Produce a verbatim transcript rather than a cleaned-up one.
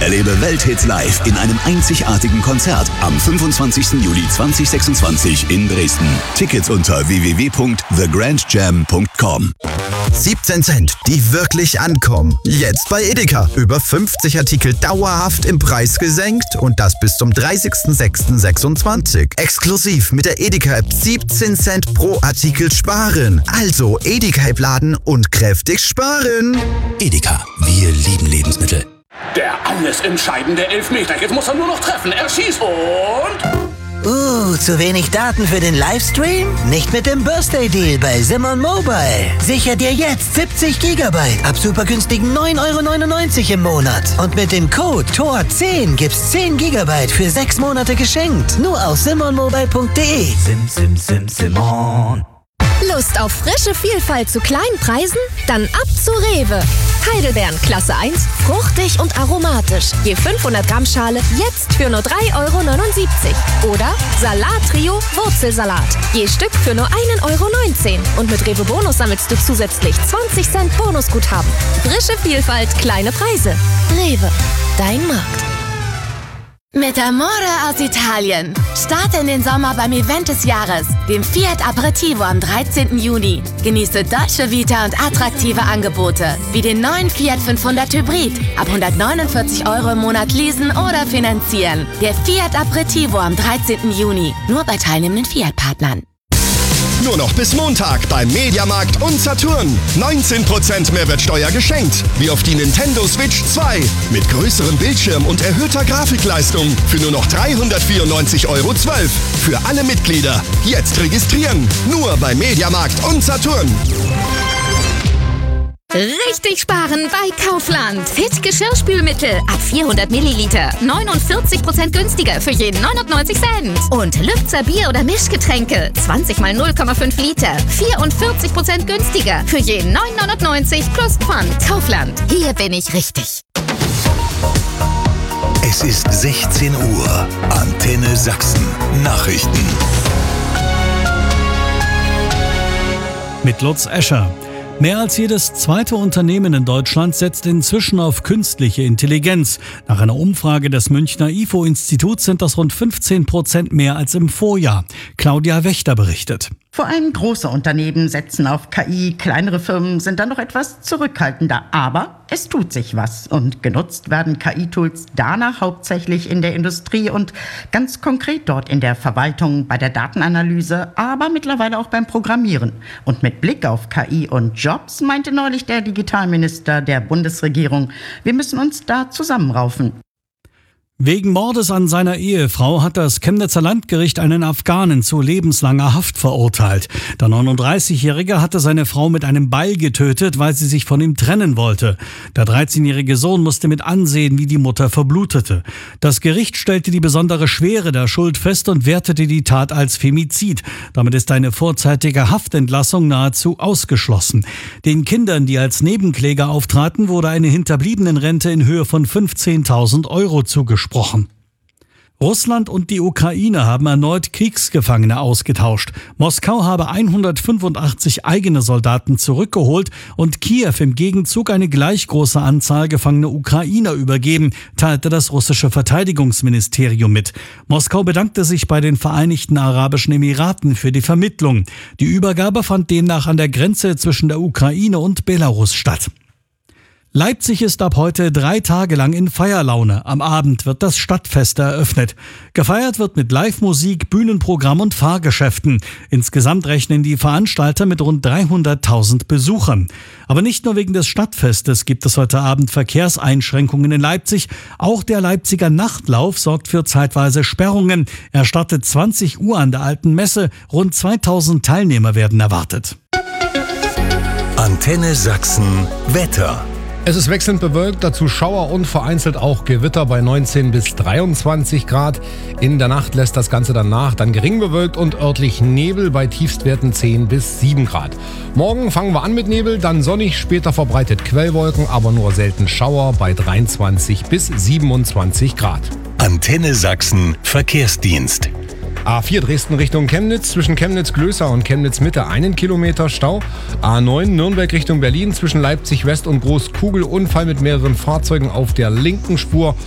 Erlebe Welthits live in einem einzigartigen Konzert am fünfundzwanzigsten Juli zweitausendsechsundzwanzig in Dresden. Tickets unter w w w punkt the grand jam punkt com. siebzehn Cent, die wirklich ankommen. Jetzt bei Edeka. Über fünfzig Artikel dauerhaft im Preis gesenkt und das bis zum dreißigsten sechsten sechsundzwanzig. Exklusiv mit der Edeka-App siebzehn Cent pro Artikel sparen. Also Edeka-App laden und kräftig sparen. Edeka, wir lieben Lebensmittel. Der alles entscheidende Elfmeter. Jetzt muss er nur noch treffen. Er schießt und... Uh, zu wenig Daten für den Livestream? Nicht mit dem Birthday Deal bei Simon Mobile. Sicher dir jetzt siebzig Gigabyte ab super günstigen neun Euro neunundneunzig im Monat. Und mit dem Code T O R zehn gibt's zehn Gigabyte für sechs Monate geschenkt. Nur auf simon mobile punkt de. Sim, sim, sim, Simon. Lust auf frische Vielfalt zu kleinen Preisen? Dann ab zu Rewe. Heidelbeeren Klasse eins, fruchtig und aromatisch. Je fünfhundert Gramm Schale jetzt für nur drei Euro neunundsiebzig. Oder Salat-Trio Wurzelsalat. Je Stück für nur ein Euro neunzehn. Und mit Rewe Bonus sammelst du zusätzlich zwanzig Cent Bonusguthaben. Frische Vielfalt, kleine Preise. Rewe, dein Markt. Mit Amore aus Italien. Starte in den Sommer beim Event des Jahres, dem Fiat Aperitivo am dreizehnten Juni. Genieße Dolce Vita und attraktive Angebote, wie den neuen Fiat fünfhundert Hybrid. Ab hundertneunundvierzig Euro im Monat leasen oder finanzieren. Der Fiat Aperitivo am dreizehnten Juni. Nur bei teilnehmenden Fiat-Partnern. Nur noch bis Montag beim Mediamarkt und Saturn. neunzehn Prozent Mehrwertsteuer geschenkt. Wie auf die Nintendo Switch zwei. Mit größerem Bildschirm und erhöhter Grafikleistung. Für nur noch dreihundertvierundneunzig Euro zwölf. Für alle Mitglieder. Jetzt registrieren. Nur beim Mediamarkt und Saturn. Richtig sparen bei Kaufland. Fit Geschirrspülmittel ab vierhundert Milliliter. neunundvierzig Prozent günstiger für jeden neunundneunzig Cent. Und Lübzer Bier- oder Mischgetränke. zwanzig mal null Komma fünf Liter. vierundvierzig Prozent günstiger für jeden neun neunundneunzig plus Pfand. Kaufland. Hier bin ich richtig. Es ist sechzehn Uhr. Antenne Sachsen. Nachrichten. Mit Lutz Escher. Mehr als jedes zweite Unternehmen in Deutschland setzt inzwischen auf künstliche Intelligenz. Nach einer Umfrage des Münchner I F O-Instituts sind das rund fünfzehn Prozent mehr als im Vorjahr. Claudia Wächter berichtet. Vor allem große Unternehmen setzen auf K I, kleinere Firmen sind dann noch etwas zurückhaltender. Aber es tut sich was und genutzt werden K I-Tools danach hauptsächlich in der Industrie und ganz konkret dort in der Verwaltung, bei der Datenanalyse, aber mittlerweile auch beim Programmieren. Und mit Blick auf K I und Jobs meinte neulich der Digitalminister der Bundesregierung, wir müssen uns da zusammenraufen. Wegen Mordes an seiner Ehefrau hat das Chemnitzer Landgericht einen Afghanen zu lebenslanger Haft verurteilt. Der neununddreißigjährige hatte seine Frau mit einem Beil getötet, weil sie sich von ihm trennen wollte. Der dreizehnjährige Sohn musste mit ansehen, wie die Mutter verblutete. Das Gericht stellte die besondere Schwere der Schuld fest und wertete die Tat als Femizid. Damit ist eine vorzeitige Haftentlassung nahezu ausgeschlossen. Den Kindern, die als Nebenkläger auftraten, wurde eine Hinterbliebenenrente in Höhe von fünfzehntausend Euro zugesprochen. Russland und die Ukraine haben erneut Kriegsgefangene ausgetauscht. Moskau habe hundertfünfundachtzig eigene Soldaten zurückgeholt und Kiew im Gegenzug eine gleich große Anzahl gefangener Ukrainer übergeben, teilte das russische Verteidigungsministerium mit. Moskau bedankte sich bei den Vereinigten Arabischen Emiraten für die Vermittlung. Die Übergabe fand demnach an der Grenze zwischen der Ukraine und Belarus statt. Leipzig ist ab heute drei Tage lang in Feierlaune. Am Abend wird das Stadtfest eröffnet. Gefeiert wird mit Live-Musik, Bühnenprogramm und Fahrgeschäften. Insgesamt rechnen die Veranstalter mit rund dreihunderttausend Besuchern. Aber nicht nur wegen des Stadtfestes gibt es heute Abend Verkehrseinschränkungen in Leipzig. Auch der Leipziger Nachtlauf sorgt für zeitweise Sperrungen. Er startet zwanzig Uhr an der Alten Messe. Rund zweitausend Teilnehmer werden erwartet. Antenne Sachsen Wetter. Es ist wechselnd bewölkt, dazu Schauer und vereinzelt auch Gewitter bei neunzehn bis dreiundzwanzig Grad. In der Nacht lässt das Ganze dann nach, dann gering bewölkt und örtlich Nebel bei Tiefstwerten zehn bis sieben Grad. Morgen fangen wir an mit Nebel, dann sonnig, später verbreitet Quellwolken, aber nur selten Schauer bei dreiundzwanzig bis siebenundzwanzig Grad. Antenne Sachsen Verkehrsdienst. A vier Dresden Richtung Chemnitz, zwischen Chemnitz-Glößer und Chemnitz-Mitte einen Kilometer Stau. A neun Nürnberg Richtung Berlin, zwischen Leipzig West und Großkugel Unfall mit mehreren Fahrzeugen auf der linken Spur.